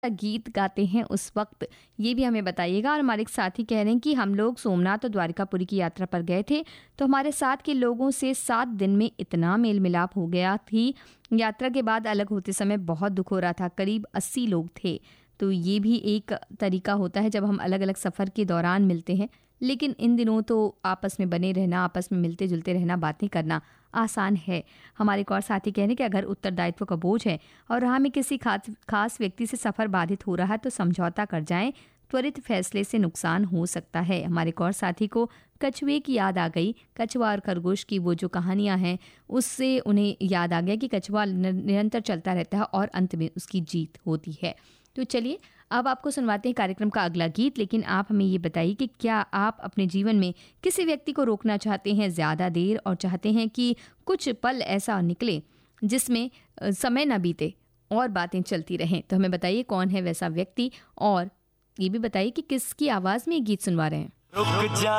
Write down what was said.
गीत गाते हैं उस वक्त, ये भी हमें बताइएगा। और हमारे एक साथी कह रहे हैं कि हम लोग सोमनाथ और द्वारिकापुरी की यात्रा पर गए थे, तो हमारे साथ के लोगों से 7 दिन में इतना मेल मिलाप हो गया थी। यात्रा के बाद अलग होते समय बहुत दुख हो रहा था। करीब 80 लोग थे। तो ये भी एक तरीका होता है जब हम अलग अलग सफ़र के दौरान मिलते हैं। लेकिन इन दिनों तो आपस में बने रहना, आपस में मिलते जुलते रहना, बातें करना आसान है। हमारे एक और साथी कह रहे हैं कि अगर उत्तरदायित्व का बोझ है और राह में किसी खास व्यक्ति से सफ़र बाधित हो रहा है तो समझौता कर जाएं, त्वरित फैसले से नुकसान हो सकता है। हमारे एक और साथी को कछुए की याद आ गई। कछुआ और खरगोश की वो जो कहानियां हैं, उससे उन्हें याद आ गया कि कछुआ निरंतर चलता रहता है और अंत में उसकी जीत होती है। तो चलिए अब आपको सुनवाते हैं कार्यक्रम का अगला गीत। लेकिन आप हमें ये बताइए कि क्या आप अपने जीवन में किसी व्यक्ति को रोकना चाहते हैं ज़्यादा देर और चाहते हैं कि कुछ पल ऐसा निकले जिसमें समय न बीते और बातें चलती रहें? तो हमें बताइए कौन है वैसा व्यक्ति, और ये भी बताइए कि किसकी आवाज़ में ये गीत सुनवा रहे हैं। रुक जा